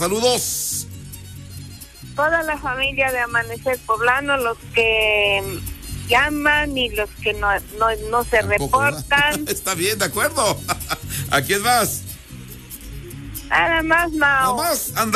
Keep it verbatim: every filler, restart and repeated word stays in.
saludos. Toda la familia de Amanecer Poblano, los que llaman y los que no, no, no se Tampoco, reportan. Está bien, de acuerdo. ¿A quién más? Nada más, Mao. Nada más, anda.